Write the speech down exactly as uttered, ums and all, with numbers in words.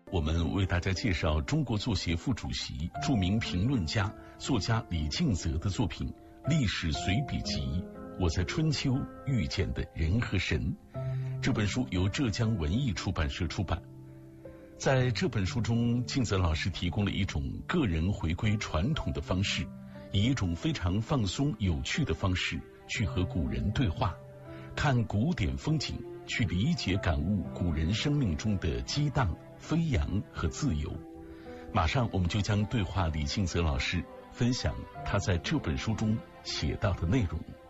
我们为大家介绍中国作协副主席、著名评论家、作家李敬泽的作品《历史随笔集：我在春秋遇见的人和神》。这本书由浙江文艺出版社出版。在这本书中，敬泽老师提供了一种个人回归传统的方式，以一种非常放松有趣的方式去和古人对话，看古典风景，去理解感悟古人生命中的激荡、飞扬和自由。马上我们就将对话李敬泽老师，分享他在这本书中写到的内容。